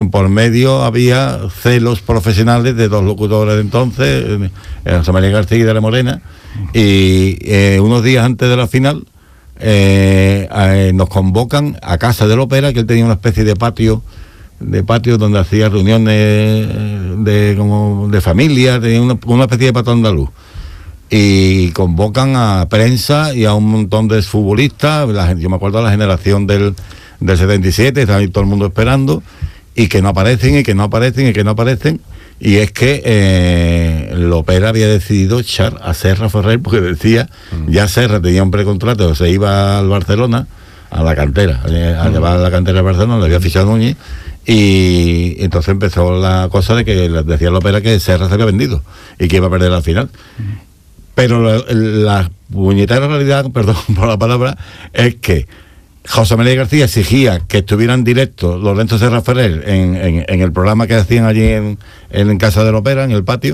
por medio había celos profesionales de dos locutores de entonces, José María García y de la Morena, y unos días antes de la final nos convocan a Casa del Ópera, que él tenía una especie de patio donde hacía reuniones de familia, tenía una especie de patio andaluz, y convocan a prensa y a un montón de futbolistas. Yo me acuerdo de la generación del 77, estaba ahí todo el mundo esperando, y que no aparecen, y es que el Ópera había decidido echar a Serra Ferrer, porque decía, ya Serra tenía un precontrato, se iba al Barcelona, a la cantera, a llevar a la cantera de Barcelona, le había fichado Núñez, y entonces empezó la cosa de que decía el Ópera que Serra se había vendido y que iba a perder la final. Pero la puñetera realidad, perdón por la palabra, es que José María García exigía que estuviera en directo Lorenzo Serra Ferrer en el programa que hacían allí en Casa del Ópera, en el patio,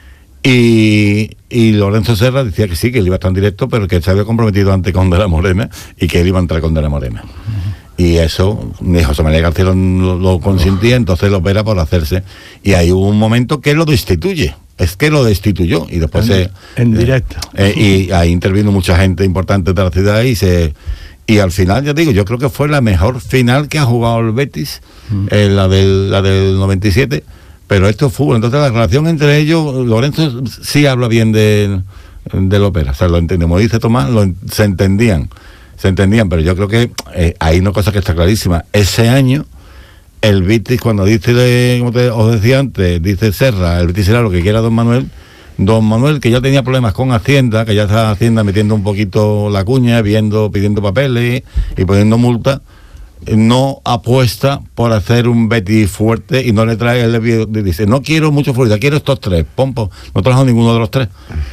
y Lorenzo Serra decía que sí, que él iba a estar en directo, pero que se había comprometido antes con De la Morena y que él iba a entrar con De la Morena. Y eso ni José María García lo consentía, entonces lo Ópera por hacerse. Y hay un momento que lo destituye. Es que lo destituyó y después en directo. Y ahí intervino mucha gente importante de la ciudad y al final, ya digo, yo creo que fue la mejor final que ha jugado el Betis, la del 97, pero esto es fútbol. Entonces la relación entre ellos, Lorenzo sí habla bien del Ópera, o sea, lo entendemos, como dice Tomás, se entendían, pero yo creo que hay una cosa que está clarísima. Ese año el Betis, cuando dice, como os decía antes, dice Serra, el Betis será lo que quiera Don Manuel, que ya tenía problemas con Hacienda, que ya estaba Hacienda metiendo un poquito la cuña, pidiendo papeles y poniendo multa, no apuesta por hacer un Betis fuerte y no le trae, él dice, no quiero mucho fuerte, quiero estos tres, pompo, no trajo ninguno de los tres.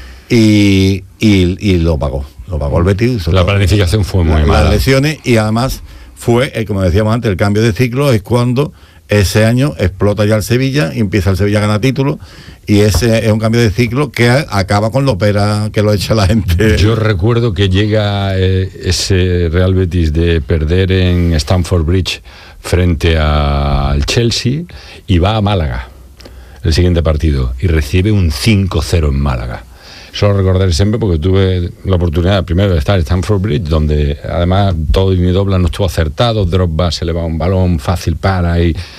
Y lo pagó el Betis. La planificación fue muy mala. Las lesiones, y además fue, como decíamos antes, el cambio de ciclo es cuando ese año explota ya el Sevilla y empieza el Sevilla a ganar títulos, y ese es un cambio de ciclo que acaba con la Ópera, que lo echa la gente. Yo recuerdo que llega ese Real Betis de perder en Stamford Bridge frente al Chelsea y va a Málaga el siguiente partido y recibe un 5-0 en Málaga. Solo recordaré siempre porque tuve la oportunidad primero de estar en Stamford Bridge, donde además todo Dobla no estuvo acertado, Drogba se le va un balón fácil para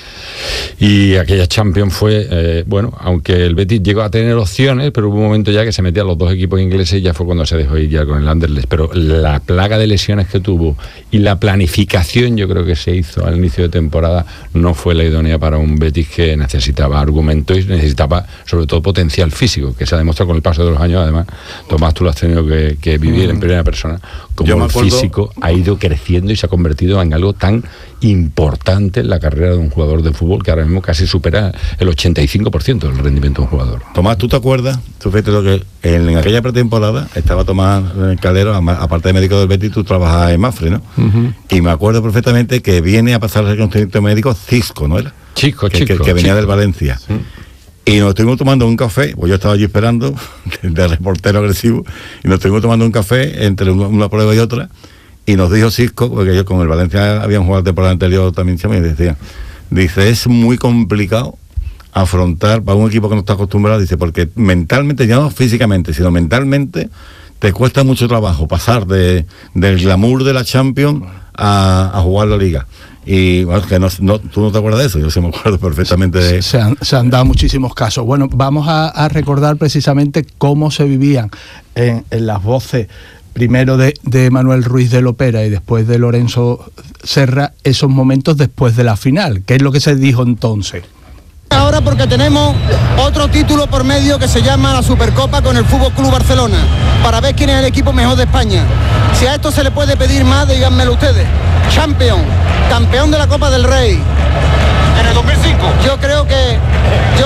y aquella Champions fue, aunque el Betis llegó a tener opciones, pero hubo un momento ya que se metían los dos equipos ingleses y ya fue cuando se dejó ir ya con el Anderlecht. Pero la plaga de lesiones que tuvo y la planificación, yo creo que se hizo al inicio de temporada, no fue la idónea para un Betis que necesitaba argumentos y necesitaba sobre todo potencial físico, que se ha demostrado con el paso de los años. Además, Tomás, tú lo has tenido que vivir en primera persona, como el físico ha ido creciendo y se ha convertido en algo tan importante en la carrera de un jugador de fútbol, que ahora mismo casi supera el 85% del rendimiento de un jugador. Tomás, ¿tú te acuerdas? Tú fíjate lo que en aquella pretemporada estaba Tomás Calero, aparte de médico del Betis, tú trabajabas en Mafre, ¿no? Y me acuerdo perfectamente que viene a pasar el reconocimiento médico Cisco, ¿no era? Chico. Que venía del Valencia. Y nos estuvimos tomando un café, pues yo estaba allí esperando, de reportero agresivo, y nos estuvimos tomando un café entre una prueba y otra, y nos dijo Cisco, porque ellos con el Valencia habían jugado la temporada anterior también, y decían, dice, es muy complicado afrontar para un equipo que no está acostumbrado, dice, porque mentalmente, ya no físicamente, sino mentalmente, te cuesta mucho trabajo pasar del glamour de la Champions a jugar la Liga. Y bueno, que tú no te acuerdas de eso, yo sí me acuerdo perfectamente de... Se han dado muchísimos casos. Bueno, vamos a recordar precisamente cómo se vivían en las voces, primero de Manuel Ruiz del Ópera y después de Lorenzo Serra, esos momentos después de la final. ¿Qué es lo que se dijo entonces? Ahora porque tenemos otro título por medio que se llama la Supercopa con el Fútbol Club Barcelona, para ver quién es el equipo mejor de España. Si a esto se le puede pedir más, díganmelo ustedes. Champion, campeón de la Copa del Rey. En el 2005. Yo creo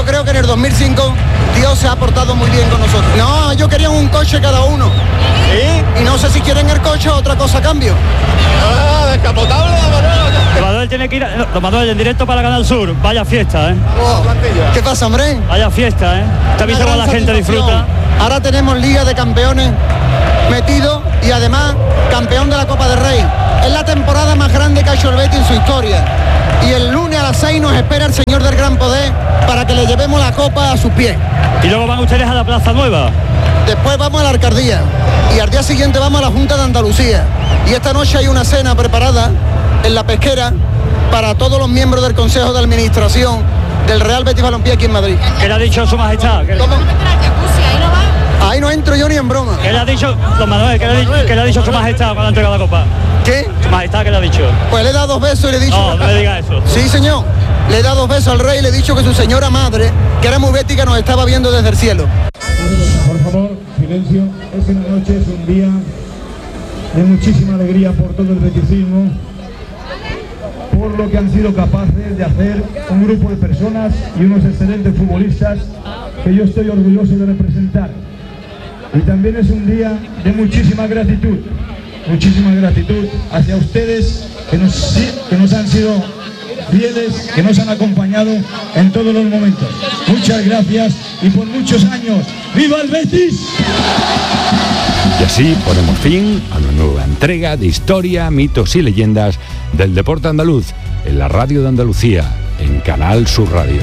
yo creo que en el 2005 Dios se ha portado muy bien con nosotros. No, ellos querían un coche cada uno. ¿Sí? Y no sé si quieren el coche o otra cosa a cambio. Ah, descapotable, Don Manuel tiene que ir, Don Manuel, en directo para Canal Sur. Vaya fiesta, ¿eh? Oh, ¿qué pasa, hombre? Vaya fiesta, ¿eh? Te avisa cuando la gente disfruta. Ahora tenemos Liga de Campeones metido y además campeón de la Copa del Rey. Es la temporada más grande que ha hecho el Betis en su historia. Y el lunes a las 6 nos espera el señor del Gran Poder para que le llevemos la copa a sus pies. Y luego van ustedes a la Plaza Nueva. Después vamos a la alcaldía y al día siguiente vamos a la Junta de Andalucía. Y esta noche hay una cena preparada en la Pesquera para todos los miembros del Consejo de Administración del Real Betis Balompié aquí en Madrid. ¿Qué le ha dicho su majestad? ¿Cómo? Ahí no entro yo ni en broma. ¿Qué le ha dicho, don Manuel, qué le ha dicho su majestad cuando ha entregado la copa? ¿Qué? Su majestad, ¿qué le ha dicho? Pues le he dado 2 besos y le he dicho... No, no le diga eso. Sí, señor. Le he dado 2 besos al rey y le he dicho que su señora madre, que era muy bética, nos estaba viendo desde el cielo. Por favor, silencio. Es una noche, es un día de muchísima alegría por todo el beticismo, por lo que han sido capaces de hacer un grupo de personas y unos excelentes futbolistas que yo estoy orgulloso de representar. Y también es un día de muchísima gratitud hacia ustedes que nos han sido fieles, que nos han acompañado en todos los momentos. Muchas gracias y por muchos años. ¡Viva el Betis! Y así ponemos fin a una nueva entrega de historia, mitos y leyendas del deporte andaluz en la Radio de Andalucía, en Canal Sur Radio.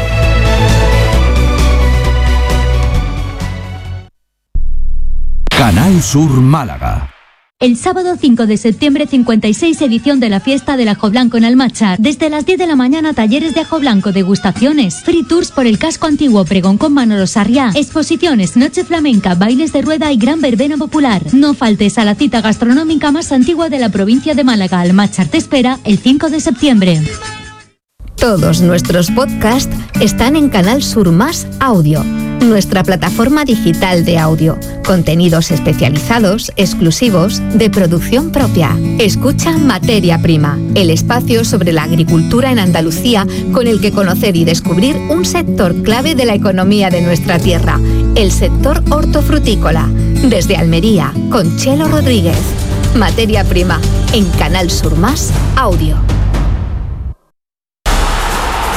Canal Sur Málaga. El sábado 5 de septiembre, 56 edición de la fiesta del ajo blanco en Almachar. Desde las 10 de la mañana, talleres de ajo blanco, degustaciones, free tours por el casco antiguo, pregón con Manolo Sarriá, exposiciones, noche flamenca, bailes de rueda y gran verbena popular. No faltes a la cita gastronómica más antigua de la provincia de Málaga. Almachar te espera el 5 de septiembre. Todos nuestros podcasts están en Canal Sur Más Audio, nuestra plataforma digital de audio. Contenidos especializados, exclusivos, de producción propia. Escucha Materia Prima, el espacio sobre la agricultura en Andalucía con el que conocer y descubrir un sector clave de la economía de nuestra tierra, el sector hortofrutícola. Desde Almería, con Chelo Rodríguez. Materia Prima, en Canal Sur Más Audio.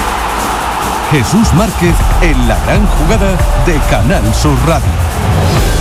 Jesús Márquez en la gran jugada de Canal Sur Radio.